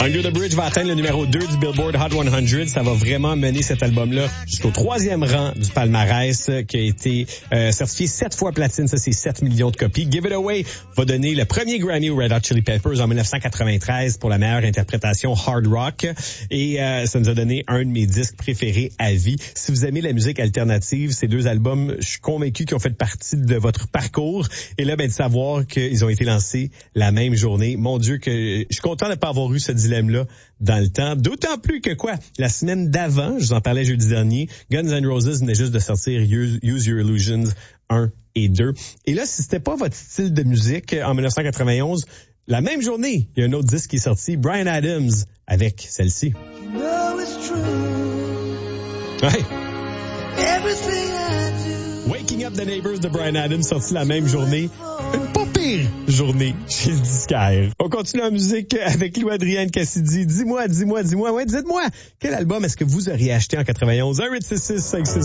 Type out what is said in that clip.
Under the Bridge va atteindre le numéro 2 du Billboard Hot 100. Ça va vraiment mener cet album-là jusqu'au 3e rang du palmarès qui a été certifié 7 fois platine. Ça, c'est 7 millions de copies. Give It Away va donner le premier Grammy aux Red Hot Chili Peppers en 1993 pour la meilleure interprétation hard rock. Et ça nous a donné un de mes disques préférés à vie. Si vous aimez la musique alternative, ces 2 albums, je suis convaincu qu'ils ont fait partie de votre parcours. Et là, de savoir qu'ils ont été lancés la même journée. Mon Dieu, que je suis content de ne pas avoir eu ce dilemme-là dans le temps. D'autant plus que la semaine d'avant, je vous en parlais jeudi dernier, Guns N' Roses venait juste de sortir Use Your Illusions 1 et 2. Et là, si c'était pas votre style de musique en 1991, la même journée, il y a un autre disque qui est sorti, Bryan Adams, avec celle-ci. You know it's true. Ouais. Everything I do. Waking Up the Neighbors de Bryan Adams, sorti la même journée. Une pas pire journée chez le disquaire. On continue en musique avec Louis-Adrien Cassidy. Dis-moi. Ouais, dites-moi, quel album est-ce que vous auriez acheté en 91? 1-866-566